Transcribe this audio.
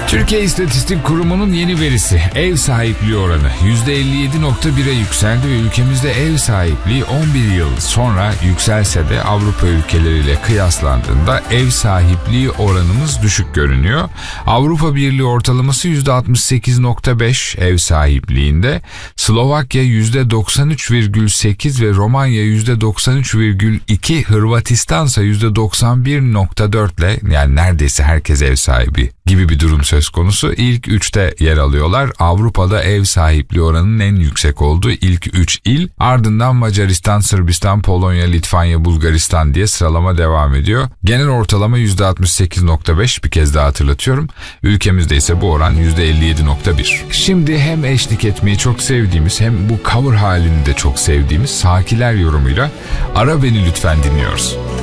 Türkiye İstatistik Kurumu'nun yeni verisi ev sahipliği oranı %57.1'e yükseldi ve ülkemizde ev sahipliği 11 yıl sonra yükselse de Avrupa ülkeleriyle kıyaslandığında ev sahipliği oranımız düşük görünüyor. Avrupa Birliği ortalaması %68.5 ev sahipliğinde, Slovakya %93,8 ve Romanya %93,2, Hırvatistan ise %91.4 ile, yani neredeyse herkes ev sahibi gibi bir durum söz konusu. İlk 3'te yer alıyorlar. Avrupa'da ev sahipliği oranının en yüksek olduğu ilk 3 il. Ardından Macaristan, Sırbistan, Polonya, Litvanya, Bulgaristan diye sıralama devam ediyor. Genel ortalama %68.5, bir kez daha hatırlatıyorum. Ülkemizde ise bu oran %57.1. Şimdi hem eşlik etmeyi çok sevdiğimiz hem bu cover halini de çok sevdiğimiz Sakiler yorumuyla Ara Beni Lütfen dinliyoruz.